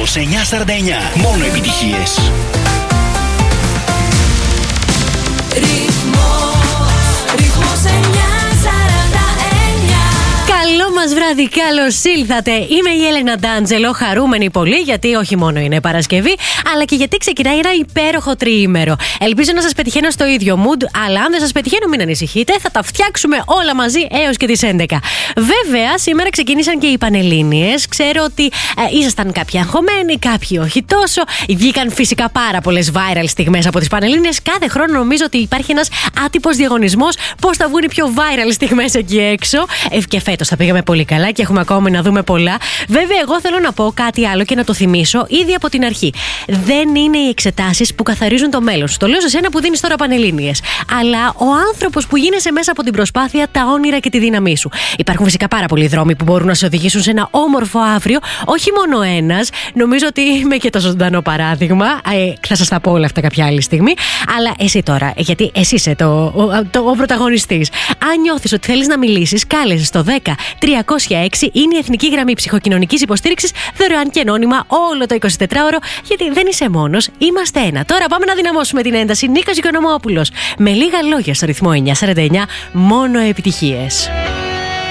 Ρυθμός 949. Μόνο επιτυχίες. Ρυθμός 949. Καλό μας βράδυ, καλώς ήλθατε. Είμαι η Έλενα Ντάντζελο, χαρούμενη πολύ γιατί όχι μόνο είναι Παρασκευή, αλλά και γιατί ξεκινάει ένα υπέροχο τριήμερο. Ελπίζω να σας πετυχαίνω στο ίδιο mood, αλλά αν δεν σας πετυχαίνω, μην ανησυχείτε, θα τα φτιάξουμε όλα μαζί έως και τις 11. Βέβαια, σήμερα ξεκίνησαν και οι Πανελλήνιες. Ξέρω ότι ήσασταν κάποιοι αγχωμένοι, κάποιοι όχι τόσο. Βγήκαν φυσικά πάρα πολλές viral στιγμές από τις Πανελλήνιες. Κάθε χρόνο νομίζω ότι υπάρχει ένας άτυπος διαγωνισμός πώς θα βγουν οι πιο viral στιγμές εκεί έξω. Και φέτος θα πήγαμε πολύ καλά και έχουμε ακόμη να δούμε πολλά. Βέβαια, εγώ θέλω να πω κάτι άλλο και να το θυμίσω ήδη από την αρχή. Δεν είναι οι εξετάσεις που καθαρίζουν το μέλλον σου. Το λέω σε σένα που δίνεις τώρα Πανελλήνιες. Αλλά ο άνθρωπος που γίνεσαι μέσα από την προσπάθεια, τα όνειρα και τη δύναμή σου. Υπάρχουν φυσικά πάρα πολλοί δρόμοι που μπορούν να σε οδηγήσουν σε ένα όμορφο αύριο. Όχι μόνο ένας. Νομίζω ότι είμαι και το ζωντανό παράδειγμα. Θα σας τα πω όλα αυτά κάποια άλλη στιγμή. Αλλά εσύ τώρα, γιατί εσύ είσαι ο πρωταγωνιστής. Αν νιώθεις ότι θέλεις να μιλήσεις, κάλεσε στο 10-306. Είναι η εθνική γραμμή ψυχοκοινωνικής υποστήριξης, δωρεάν και ανώνυμα όλο το 24ωρο, γιατί δεν είσαι μόνος, είμαστε ένα. Τώρα πάμε να δυναμώσουμε την ένταση. Νίκος Οικονομόπουλος. Με λίγα λόγια στο ρυθμό 949, μόνο επιτυχίες.